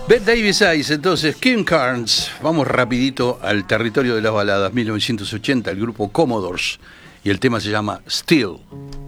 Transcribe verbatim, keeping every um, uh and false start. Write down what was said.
Bette Davis Eyes, entonces, Kim Carnes. Vamos rapidito al territorio de las baladas, mil novecientos ochenta, el grupo Commodores, y el tema se llama Still.